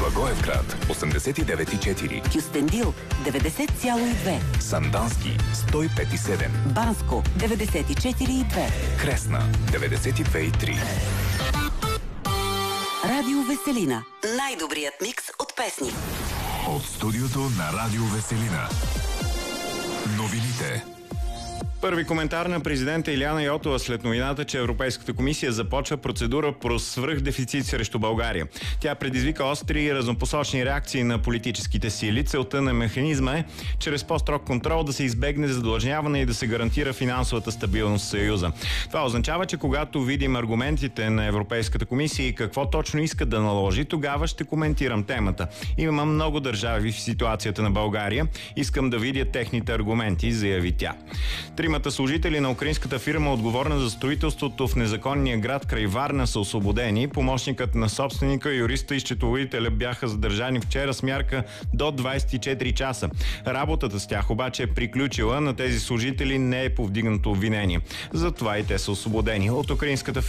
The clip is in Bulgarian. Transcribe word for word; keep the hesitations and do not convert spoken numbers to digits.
Благоевград осемдесет и девет и четири, Кюстендил деветдесет цяло и две, Сандански сто и пет и седем, Банско деветдесет и четири и две, Кресна деветдесет и две и три. Радио Веселина. Най-добрият микс от песни. От студиото на Радио Веселина. Новините. Първи коментар на президента Илияна Йотова след новината, че Европейската комисия започва процедура по свръхдефицит срещу България. Тя предизвика остри и разнопосочни реакции на политическите сили. Целта на механизма е, чрез по-строг контрол да се избегне задлъжняване и да се гарантира финансовата стабилност в Съюза. Това означава, че когато видим аргументите на Европейската комисия и какво точно иска да наложи, тогава ще коментирам темата. Има много държави в ситуацията на България. Искам да видя техните аргументи, заяви тя. Тримата служители на украинската фирма, отговорна за строителството в незаконния град край Варна, са освободени. Помощникът на собственика, юриста и счетоводителя бяха задържани вчера с мярка до двадесет и четири часа. Работата с тях обаче е приключила. На тези служители не е повдигнато обвинение. Затова и те са освободени. От украинската